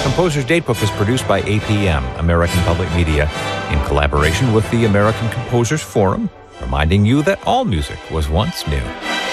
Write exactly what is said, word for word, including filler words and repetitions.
Composer's Datebook is produced by A P M, American Public Media, in collaboration with the American Composers Forum, reminding you that all music was once new.